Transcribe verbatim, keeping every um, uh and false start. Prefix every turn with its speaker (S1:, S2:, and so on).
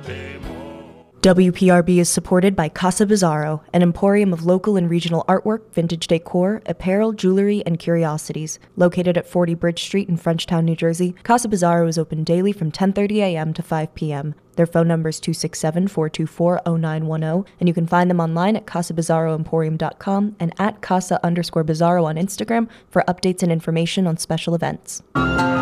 S1: W P R B is supported by Casa Bizarro, an emporium of local and regional artwork, vintage decor, apparel, jewelry, and curiosities. Located at forty Bridge Street in Frenchtown, New Jersey, Casa Bizarro is open daily from ten thirty a.m. to five p.m. Their phone number is two six seven, four two four, zero nine one zero, and you can find them online at casa bizarro emporium dot com and at casa underscore bizarro on Instagram for updates and information on special events.